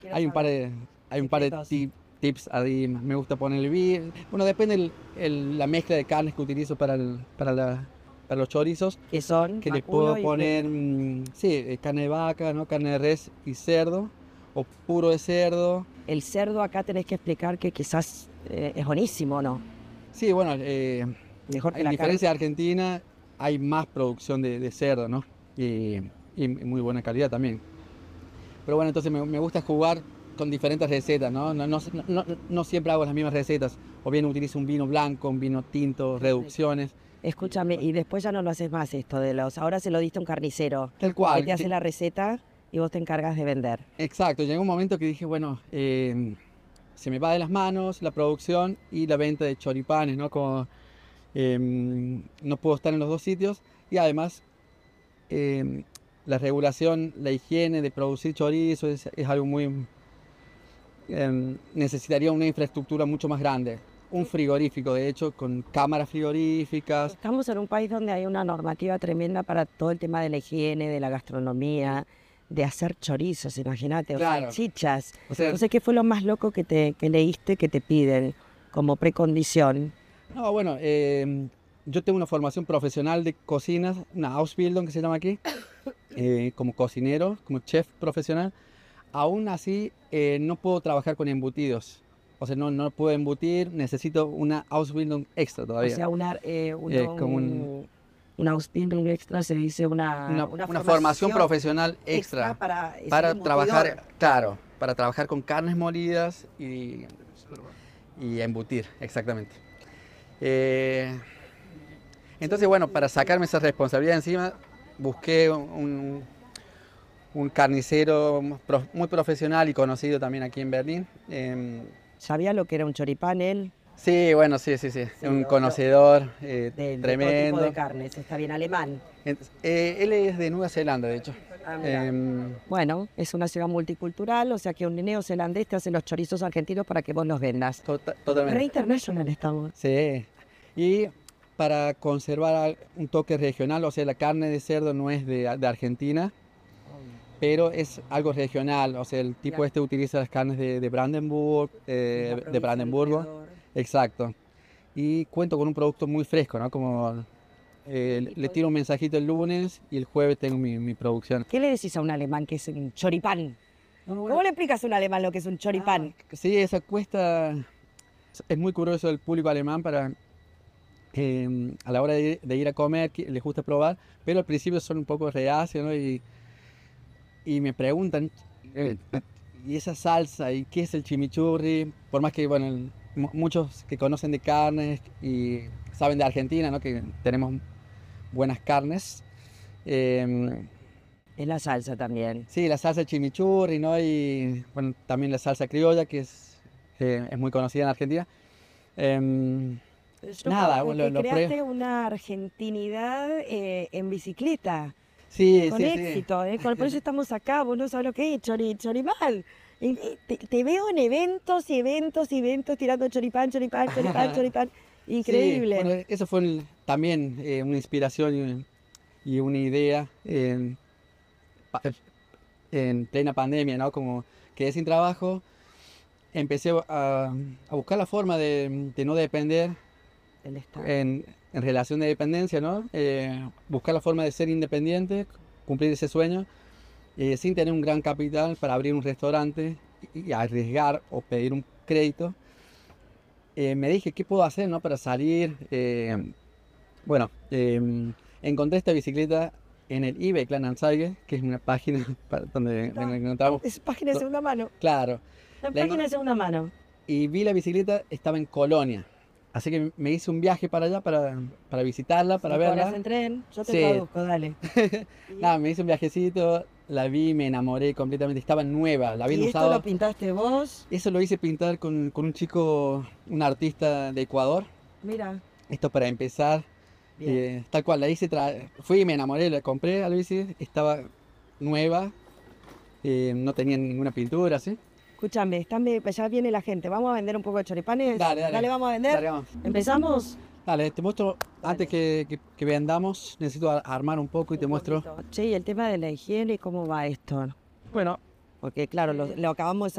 Hay un par de, hay un par de Secretos. tips ahí. Me gusta ponerle bien. Bueno, depende la mezcla de carnes que utilizo para los chorizos. Que son Que le vacuno puedo y de... poner, sí, carne de vaca, ¿no? Carne de res y cerdo. O puro de cerdo. El cerdo acá tenés que explicar que quizás es buenísimo, ¿no? Sí, bueno, Mejor que en la carne. diferencia de Argentina, hay más producción de cerdo, ¿no? Y, y muy buena calidad también. Pero bueno, entonces me gusta jugar con diferentes recetas, ¿no? No siempre hago las mismas recetas. O bien utilizo un vino blanco, un vino tinto, Perfecto. reducciones. Escúchame, y después ya no lo haces más esto de los... Ahora se lo diste a un carnicero Tal que cual. te hace la receta y vos te encargas de vender. Exacto, llegó un momento que dije, bueno, se me va de las manos la producción y la venta de choripanes, ¿no? Como no puedo estar en los dos sitios y además la regulación, la higiene de producir chorizo es algo muy... necesitaría una infraestructura mucho más grande. Un frigorífico, de hecho, con cámaras frigoríficas. Estamos en un país donde hay una normativa tremenda para todo el tema de la higiene, de la gastronomía, de hacer chorizos, imagínate, o Claro, salchichas. o sea, Entonces, ¿qué fue lo más loco que leíste que te piden como precondición? no, bueno, yo tengo una formación profesional de cocinas, una Ausbildung que se llama aquí, como cocinero, como chef profesional. Aún así, no puedo trabajar con embutidos. O sea, no puedo embutir, necesito una Ausbildung extra O todavía. sea, Como una Ausbildung extra se dice una una formación formación profesional extra extra para ser para embutidor. trabajar, claro, para trabajar con carnes molidas y embutir, exactamente. Eh, entonces, bueno, para sacarme esa responsabilidad encima, busqué un carnicero muy profesional y conocido también aquí en Berlín. ¿Sabía lo que era un choripán él? Sí, bueno, sí, sí, sí, Sí, un conocedor de todo tipo de tremendo. carnes, está bien alemán. Él es de Nueva Zelanda, de hecho. Ah, mira. Em, Bueno, es una ciudad multicultural, o sea que un neozelandés te hace los chorizos argentinos para que vos los vendas. Re Totalmente. international estamos. Sí. Y para conservar un toque regional, o sea, la carne de cerdo no es de Argentina, pero es algo regional. O sea, el tipo Claro. este utiliza las carnes de Brandenburg, De la de provincia Brandenburgo. alrededor. Exacto. Y cuento con un producto muy fresco, ¿no? Como le tiro un mensajito el lunes y el jueves tengo mi producción. ¿Qué le decís a un alemán que es un choripán? No, no, bueno, ¿Cómo le explicas a un alemán lo que es un choripán? sí, esa cuesta. Es muy curioso el público alemán para a la hora de ir a comer, que les gusta probar, pero al principio son un poco reacios, ¿no? Y me preguntan, eh, ¿y esa salsa? ¿Y qué es el chimichurri? Por más que, bueno, muchos que conocen de carnes y saben de Argentina, ¿no? Que tenemos buenas carnes. em, Es la salsa también. sí, la salsa chimichurri, ¿no? Y bueno, también la salsa criolla, que es muy conocida en Argentina. Em, Yo nada, creo bueno, que lo pruebo. creaste una argentinidad en bicicleta, Sí, con sí, sí. éxito, ¿eh? Por eso estamos acá, vos no sabés lo que es, choripán. Te veo en eventos y eventos y eventos tirando choripán, choripán, choripán, choripán. Sí, bueno, Increíble. eso fue también una inspiración y una idea pa- en plena pandemia, ¿no? Como quedé sin trabajo, empecé a buscar la forma de no depender El Estado. en relación de dependencia, ¿no? Buscar la forma de ser independiente, cumplir ese sueño, sin tener un gran capital para abrir un restaurante y arriesgar o pedir un crédito. Me dije, ¿qué puedo hacer, no? Para salir. Bueno, encontré esta bicicleta en el eBay Kleinanzeigen, que es una página donde encontramos. Es página de segunda mano. Claro, La la página enco- de segunda mano. y vi la bicicleta, estaba en Colonia. Así que me hice un viaje para allá para visitarla, para 5 horas verla. en tren, yo te Sí, traduzco, dale. nada, me hice un viajecito, la vi, me enamoré completamente. Estaba nueva, la habían ¿Y esto lo usado. pintaste vos? Eso lo hice pintar con un chico, un artista de Ecuador. Mira, Esto para empezar. bien. Tal cual, la hice, fui y me enamoré, la compré a la bici, estaba nueva, no tenía ninguna pintura, ¿sí? Escúchame, ya viene la gente. ¿Vamos a vender un poco de choripanes? Dale, dale, Dale, vamos a vender. dale, vamos. ¿Empezamos? Dale, te muestro, Dale. antes que vendamos, necesito armar un poco y te Un muestro. poquito. Che, y el tema de la higiene, ¿cómo va esto? Bueno, Porque claro, lo acabamos de